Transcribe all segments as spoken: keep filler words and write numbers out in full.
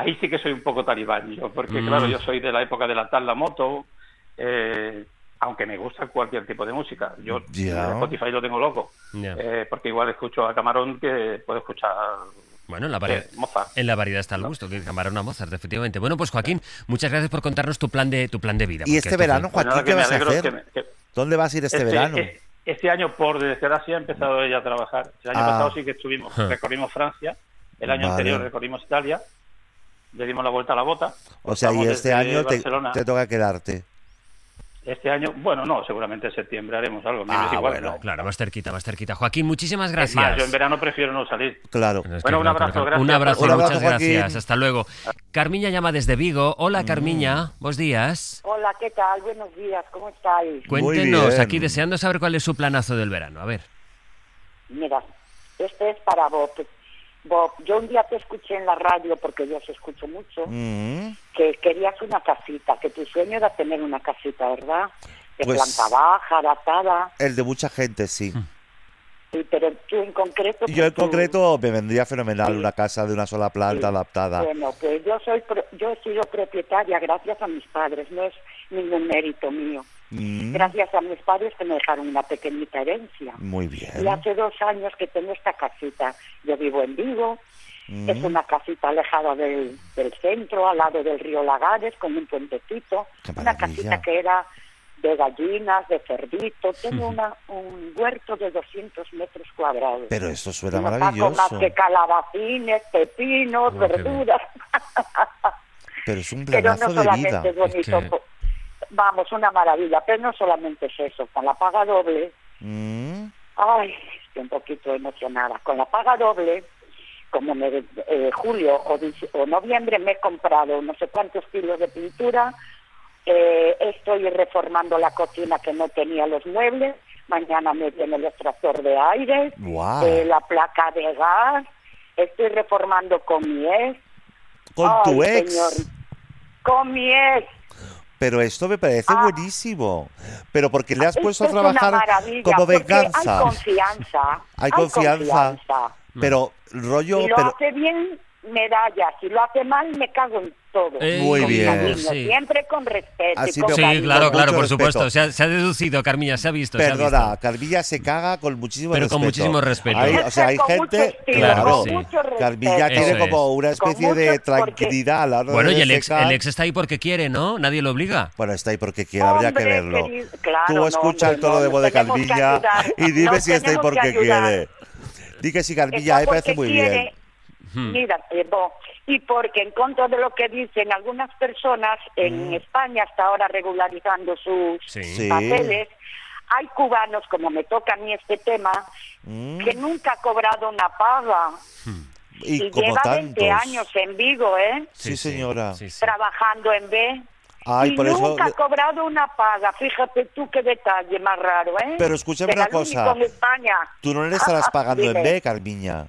ahí sí que soy un poco talibán yo, porque mm. claro, yo soy de la época de la tal la moto, eh, aunque me gusta cualquier tipo de música. Yo yeah. Spotify lo tengo loco, yeah. eh, porque igual escucho a Camarón que puedo escuchar... Bueno, en la, vari- en la variedad está el gusto, que Camarón a Mozart, efectivamente. Bueno, pues Joaquín, muchas gracias por contarnos tu plan de tu plan de vida. ¿Y este verano, fue... Joaquín, pues qué vas a hacer? Que me, que... ¿Dónde vas a ir este, este verano? Este, este año, por desgracia, ha empezado ella a trabajar. El año ah. pasado sí que estuvimos, recorrimos Francia, el año vale. anterior recorrimos Italia, le dimos la vuelta a la bota. O sea, y este año te, te toca quedarte. Este año, bueno, no, seguramente en septiembre haremos algo. Ah, es igual, bueno, ¿no? Claro, más cerquita, más cerquita. Joaquín, muchísimas gracias. Es más, yo en verano prefiero no salir. Claro. Es bueno, un abrazo, gracias. Un abrazo, un abrazo muchas Joaquín. gracias. Hasta luego. Carmiña llama desde Vigo. Hola, mm. Carmiña, buenos días. Hola, ¿qué tal? Buenos días, ¿cómo estáis? Cuéntenos, aquí deseando saber cuál es su planazo del verano. A ver. Mira, este es para Bob. Bob, yo un día te escuché en la radio, porque yo os escucho mucho, mm. que querías una casita, que tu sueño era tener una casita, ¿verdad? De pues, planta baja, adaptada. El de mucha gente, sí. Sí, pero tú en concreto... Pues yo en tú... concreto me vendría fenomenal sí. una casa de una sola planta sí. adaptada. Bueno, pues yo soy pro... yo he sido propietaria gracias a mis padres, no es ningún mérito mío. Mm. Gracias a mis padres que me dejaron una pequeñita herencia. Muy bien. Y hace dos años que tengo esta casita. Yo vivo en Vigo, mm. es una casita alejada del, del centro, al lado del río Lagares, con un puentecito. Una casita que era... de gallinas, de cerdito, tengo una, un huerto de doscientos metros cuadrados. Pero esto suena no maravilloso. Más que calabacines, pepinos, oh, verduras. Pero es un planazo no de vida. Es bonito, es que... Vamos, una maravilla, pero no solamente es eso, con la paga doble, mm. ay, estoy un poquito emocionada, con la paga doble, como me, eh, julio o, o noviembre me he comprado no sé cuántos kilos de pintura. Eh, estoy reformando la cocina que no tenía los muebles. Mañana me viene el extractor de aire, wow. eh, la placa de gas. Estoy reformando con mi ex. ¿Con Ay, tu ex? Señor, con mi ex. Pero esto me parece ah, buenísimo. Pero porque le has puesto a es trabajar como venganza. Hay confianza. hay, hay confianza. confianza. Pero rollo... Si lo pero... hace bien, medalla. Si lo hace mal, me cago en todo. Eh, Muy con bien. Cariño, sí. Siempre con respeto. Así y con sí, cariño. claro, claro, por respeto. supuesto. Se ha, se ha deducido, Carmiña, se ha visto. Perdona, se ha visto. Carmiña se caga con muchísimo Pero respeto. con muchísimo respeto. Hay, o sea, hay con gente... Estilo, claro, sí. Carmiña tiene Eso como es. una especie Con de mucho, tranquilidad a la hora Bueno, de y el ex, secar. el ex está ahí porque quiere, ¿no? Nadie lo obliga. Bueno, está ahí porque quiere, habría Hombre, que verlo. querido, claro, Tú no, escucha hombre, el tono no, de voz de tenemos que Carmiña ayudar. y dime Nos si está ahí tenemos porque que ayudar. quiere. Di que sí, Carmiña, Está me parece porque muy quiere, bien. Hmm. Mira, eh, bo, y porque en contra de lo que dicen algunas personas en Mm. España, hasta ahora regularizando sus Sí. Sí. papeles, hay cubanos, como me toca a mí este tema, Mm. que nunca ha cobrado una paga. Y, Y como lleva tantos. veinte años en Vigo, ¿eh? Sí, señora. Sí, sí. Trabajando en B. Ay, y por eso... nunca ha cobrado una paga. Fíjate tú qué detalle más raro, ¿eh? Pero escúchame Será una el único cosa. en España. Tú no le estarás pagando en Dime. B, Carmiña.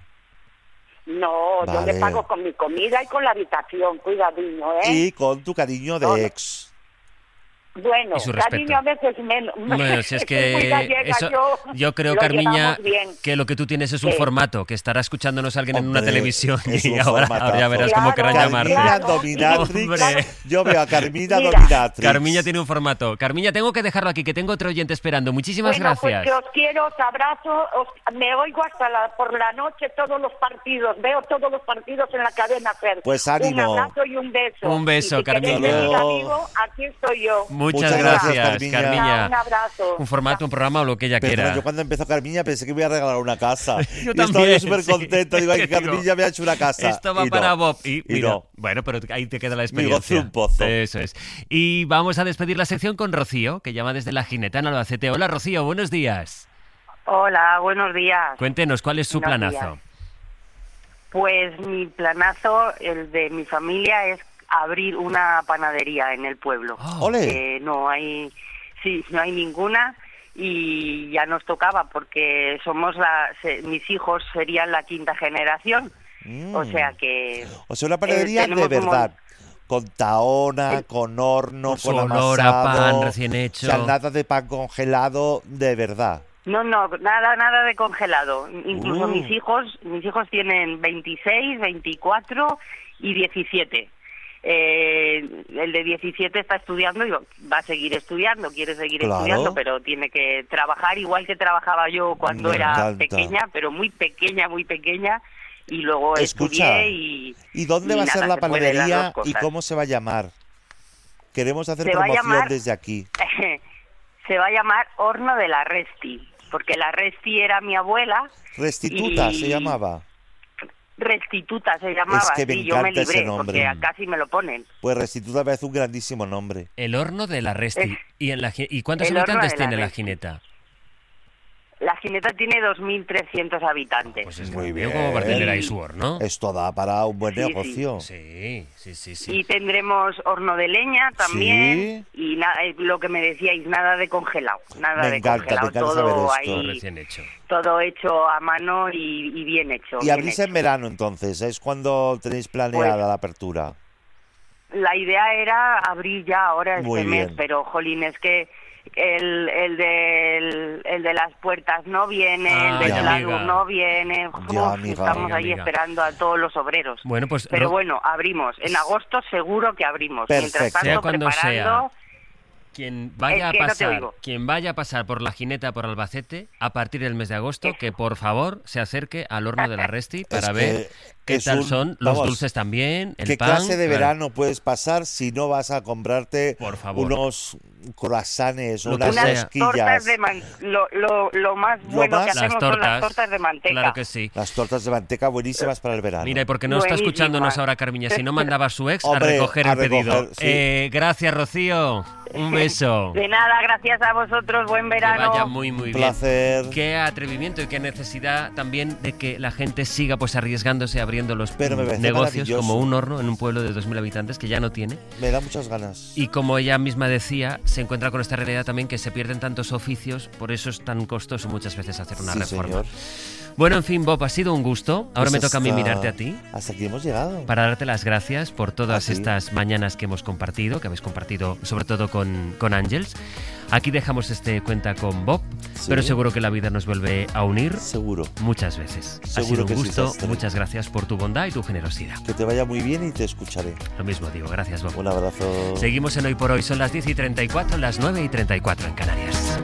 No, yo Vale. le pago con mi comida y con la habitación, cuidadinho, ¿eh? Y con tu cariño de No, no. ex. Bueno, Y su respeto. cariño a veces menos. Bueno, si es que muy gallega, eso, yo, yo creo, lo Carmiña, llevamos bien. que lo que tú tienes es un Sí. formato, que estará escuchándonos alguien en una Hombre, televisión es y un ahora, formatazo. ahora ya verás cómo Claro, querrán claro, llamarte. Carmiña claro. Dominatrix. Hombre. Yo veo a Carmiña Mira. Dominatrix. Carmiña tiene un formato. Carmiña, tengo que dejarlo aquí, que tengo otro oyente esperando. Muchísimas Bueno, gracias. pues que os quiero, os abrazo, os, me oigo hasta la, por la noche todos los partidos, veo todos los partidos en la cadena Ser. Pues ánimo. Un abrazo y un beso. Un beso, y si Carmiña. queréis venir a Luego. Vigo, aquí estoy yo. Muchas, Muchas gracias, gracias, Carmiña. Carmiña. Un abrazo. Un formato, un programa o lo que ella Perdona, quiera. yo cuando empezó Carmiña pensé que me iba a regalar una casa. Yo y estaba también, yo súper sí. contento. Digo, ay, que Digo, Carmiña me ha hecho una casa. Esto va Y para no. Bob. Y, Y mira, no. bueno, pero ahí te queda la Me experiencia. gocé un pozo. Eso es. Y vamos a despedir la sección con Rocío, que llama desde La Gineta en Albacete. Hola, Rocío, buenos días. Hola, buenos días. Cuéntenos, ¿cuál es su Buenos planazo? días. Pues mi planazo, el de mi familia, es abrir una panadería en el pueblo. Oh. ¡Ole! Eh, no hay, sí, no hay ninguna y ya nos tocaba porque somos la, se, mis hijos serían la quinta generación, Mm. o sea que. O sea, una panadería eh, tenemos de verdad. un Con taona, con horno, Su con olor a amasado. pan recién hecho. O sea, nada de pan congelado, de verdad. No, no, nada, nada de congelado. Incluso Uh. mis hijos, mis hijos tienen veintiséis, veinticuatro y diecisiete. Eh, el de diecisiete está estudiando y va a seguir estudiando, quiere seguir claro. estudiando, pero tiene que trabajar igual que trabajaba yo cuando Me era encanta. pequeña, pero muy pequeña, muy pequeña, y luego Escucha, estudié y... ¿Y dónde y va a nada, ser la se puede panadería y cómo se va a llamar? Queremos hacer se promoción llamar, desde aquí. Se va a llamar Horno de la Resti, porque la Resti era mi abuela. Restituta y... se llamaba. Restituta se llamaba, es que me sí, yo me libré, ese nombre. porque casi me lo ponen. Pues Restituta me parece un grandísimo nombre. El Horno de la Resti. Es... ¿Y, en la... ¿Y cuántos habitantes la tiene Resti. la Gineta? La Gineta tiene dos mil trescientos habitantes. Pues es muy bien como para tener ahí su horno. Esto da para un buen sí, negocio. Sí. sí, sí, sí, sí. Y tendremos horno de leña también. ¿Sí? Y nada, lo que me decíais, nada de congelado. Nada me de encanta, congelado. Me encanta todo saber esto. ahí, recién hecho. Todo hecho a mano y, y bien hecho. Y abrís en verano entonces, ¿es cuando tenéis planeada pues, la apertura? La idea era abrir ya ahora este Muy mes, bien. pero jolín, es que el, el, de, el, el de las puertas no viene, ah, el de la luz no viene, ya, Uf, amiga, estamos amiga, ahí amiga. esperando a todos los obreros. Bueno, pues, pero Ro... bueno, abrimos. En agosto seguro que abrimos. Perfecto. Mientras tanto, sea cuando preparando... sea. Quien vaya, es que a pasar, no quien vaya a pasar por la Gineta, por Albacete, a partir del mes de agosto, que por favor se acerque al Horno de la Resti para es ver qué tal un, son los vamos, dulces también, el ¿qué pan. ¿Qué clase de claro. verano puedes pasar si no vas a comprarte por favor. unos croissants o lo unas rosquillas? De man... lo, lo, lo más lo bueno más... que hacemos tortas, son las tortas de manteca. Claro que sí. Las tortas de manteca buenísimas para el verano. Mira, y porque no Buenísima. está escuchándonos ahora Carmiña, si no mandaba a su ex Hombre, a recoger a el pedido. recoger, sí. eh, gracias, Rocío. Un beso. De nada, gracias a vosotros, buen verano. Que vaya muy, muy Un bien. placer. Qué atrevimiento y qué necesidad también de que la gente siga pues arriesgándose, abriendo los Pero me negocios como un horno en un pueblo de dos mil habitantes que ya no tiene. Me da muchas ganas. Y como ella misma decía, se encuentra con esta realidad también que se pierden tantos oficios, por eso es tan costoso muchas veces hacer una sí, reforma. Señor. Bueno, en fin, Bob, ha sido un gusto. Ahora pues me toca hasta, a mí mirarte a ti. Hasta aquí hemos llegado. Para darte las gracias por todas ¿Ah, estas sí? mañanas que hemos compartido, que habéis compartido sobre todo con, con Ángels. Aquí dejamos este cuenta con Bob, sí. pero seguro que la vida nos vuelve a unir. Seguro. Muchas veces. Seguro ha sido un que gusto. Sí, Muchas gracias por tu bondad y tu generosidad. Que te vaya muy bien y te escucharé. Lo mismo digo. Gracias, Bob. Un abrazo. Seguimos en Hoy por Hoy. Son las diez y treinta y cuatro, las nueve y treinta y cuatro en Canarias.